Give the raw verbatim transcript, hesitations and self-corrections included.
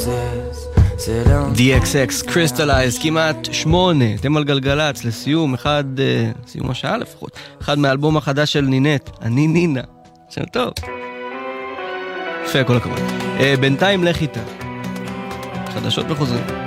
די אקס אקס, Crystallize, כמעט שמונה, אתם על גלגלץ, לסיום, אחד, סיום השעה לפחות, אחד מהאלבום החדש של נינט, אני נינה, שם טוב. יפה, כל הכבוד. בינתיים לך איתה. חדשות וחוזרים.